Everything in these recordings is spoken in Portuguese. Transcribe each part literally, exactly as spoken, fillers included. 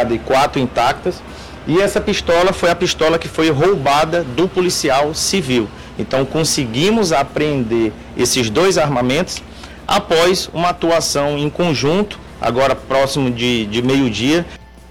quebrada e quatro intactas. E essa pistola foi a pistola que foi roubada do policial civil. Então conseguimos apreender esses dois armamentos após uma atuação em conjunto, agora próximo de, de meio-dia.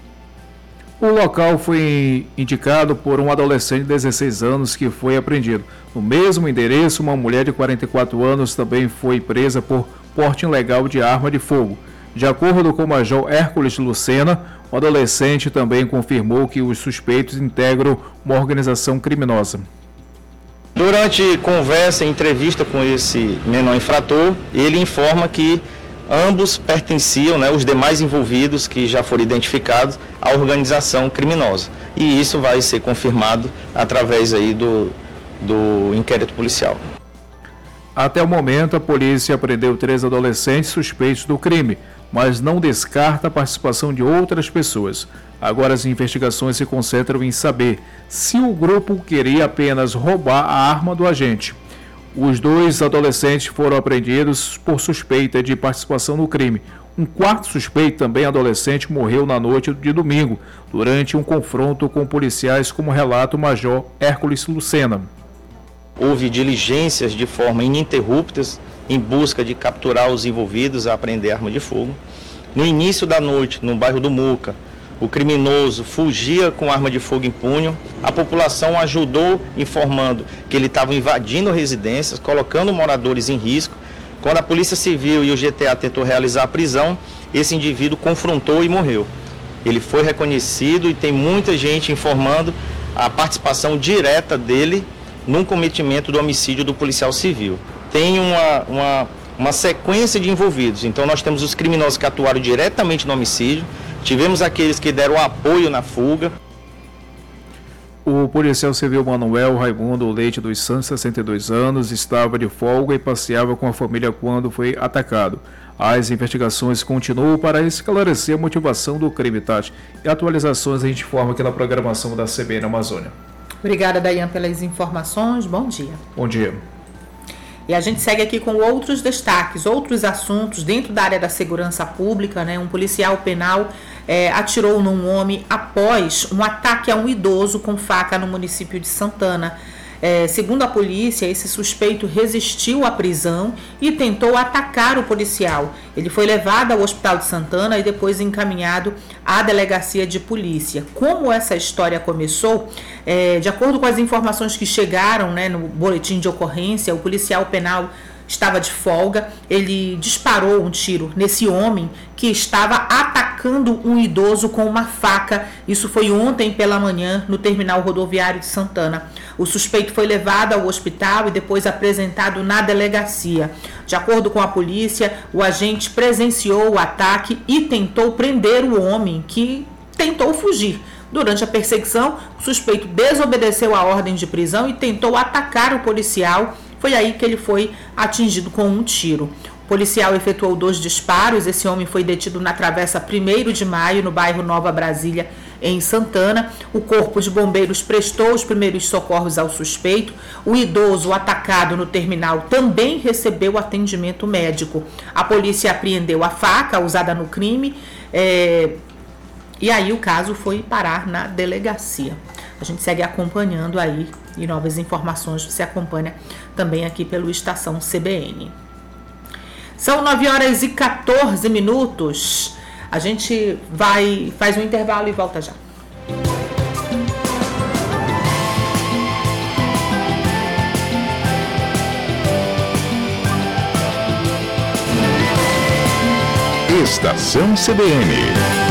O local foi indicado por um adolescente de dezesseis anos que foi apreendido. No mesmo endereço, uma mulher de quarenta e quatro anos também foi presa por porte ilegal de arma de fogo. De acordo com o Major Hércules Lucena, o adolescente também confirmou que os suspeitos integram uma organização criminosa. Durante conversa e entrevista com esse menor infrator, ele informa que ambos pertenciam, né, os demais envolvidos que já foram identificados, à organização criminosa. E isso vai ser confirmado através aí do, do inquérito policial. Até o momento, a polícia apreendeu três adolescentes suspeitos do crime, mas não descarta a participação de outras pessoas. Agora as investigações se concentram em saber se o grupo queria apenas roubar a arma do agente. Os dois adolescentes foram apreendidos por suspeita de participação no crime. Um quarto suspeito, também adolescente, morreu na noite de domingo, durante um confronto com policiais, como relata o Major Hércules Lucena. Houve diligências de forma ininterruptas em busca de capturar os envolvidos a apreender arma de fogo. No início da noite, no bairro do Muca, o criminoso fugia com arma de fogo em punho. A população ajudou informando que ele estava invadindo residências, colocando moradores em risco. Quando a Polícia Civil e o G T A tentou realizar a prisão, esse indivíduo confrontou e morreu. Ele foi reconhecido e tem muita gente informando a participação direta dele num cometimento do homicídio do policial civil. Tem uma, uma, uma sequência de envolvidos. Então nós temos os criminosos que atuaram diretamente no homicídio, tivemos aqueles que deram apoio na fuga. O policial civil Manuel Raimundo Leite dos Santos, sessenta e dois anos, estava de folga e passeava com a família quando foi atacado. As investigações continuam para esclarecer a motivação do crime, Tati. E atualizações a gente informa aqui na programação da C B N Amazônia. Obrigada, Dayan, pelas informações. Bom dia. Bom dia. E a gente segue aqui com outros destaques, outros assuntos dentro da área da segurança pública, né? Um policial penal é, atirou num homem após um ataque a um idoso com faca no município de Santana. É, segundo a polícia, esse suspeito resistiu à prisão e tentou atacar o policial. Ele foi levado ao Hospital de Santana e depois encaminhado à delegacia de polícia. Como essa história começou, é, de acordo com as informações que chegaram, né, no boletim de ocorrência, o policial penal estava de folga, ele disparou um tiro nesse homem que estava atacando um idoso com uma faca. Isso foi ontem pela manhã no terminal rodoviário de Santana. O suspeito foi levado ao hospital e depois apresentado na delegacia. De acordo com a polícia, o agente presenciou o ataque e tentou prender o homem, que tentou fugir. Durante a perseguição, o suspeito desobedeceu a ordem de prisão e tentou atacar o policial. Foi aí que ele foi atingido com um tiro. O policial efetuou dois disparos. Esse homem foi detido na Travessa primeiro de maio, no bairro Nova Brasília, em Santana. O corpo de bombeiros prestou os primeiros socorros ao suspeito. O idoso atacado no terminal também recebeu atendimento médico. A polícia apreendeu a faca usada no crime, é... e aí o caso foi parar na delegacia. A gente segue acompanhando aí, e novas informações você acompanha também aqui pelo Estação C B N. São nove horas e quatorze minutos. A gente vai, faz um intervalo e volta já. Estação C B N.